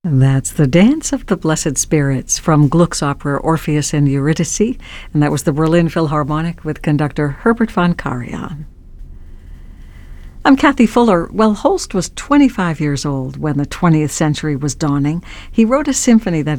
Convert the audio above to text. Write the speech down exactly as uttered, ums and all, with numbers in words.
That's the Dance of the Blessed Spirits from Gluck's opera Orpheus and Eurydice, and that was the Berlin Philharmonic with conductor Herbert von Karajan. I'm Kathy Fuller. Well, Holst was twenty-five years old when the twentieth century was dawning. He wrote a symphony that